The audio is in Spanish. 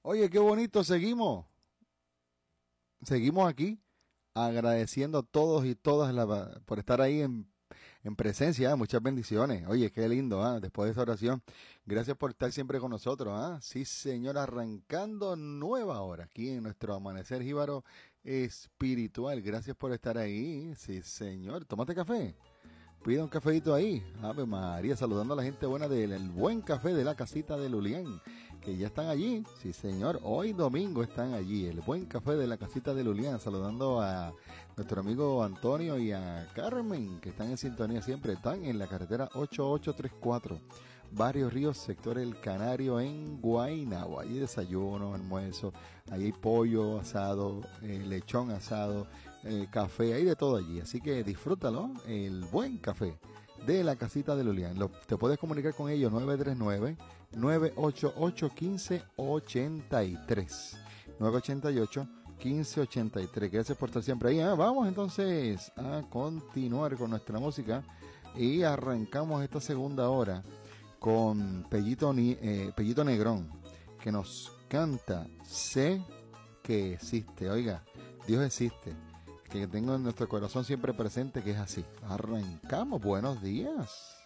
Oye, qué bonito, seguimos aquí agradeciendo a todos y todas por estar ahí en presencia, muchas bendiciones. Oye, qué lindo, después de esa oración. Gracias por estar siempre con nosotros, Sí, señor, arrancando nueva hora aquí en nuestro Amanecer Jíbaro Espiritual. Gracias por estar ahí. Sí, señor. ¿Tomaste café? Pida un cafecito ahí. Ave María, saludando a la gente buena del El Buen Café de la Casita de Lulián, que ya están allí. Sí, señor. Hoy domingo están allí. El Buen Café de la Casita de Lulián. Saludando a nuestro amigo Antonio y a Carmen, que están en sintonía siempre. Están en la carretera 8834. Barrio Ríos, sector El Canario, en Guaynabo. Allí desayuno, almuerzo, ahí hay pollo asado, lechón asado, café, hay de todo allí. Así que disfrútalo, el Buen Café de la Casita de Lulián. Te puedes comunicar con ellos 939-988-1583. 988-1583. Gracias por estar siempre ahí. Vamos entonces a continuar con nuestra música y arrancamos esta segunda hora con Pellito Negrón, que nos canta Sé que existe. Oiga, Dios existe, que tengo en nuestro corazón siempre presente que es así. Arrancamos, buenos días.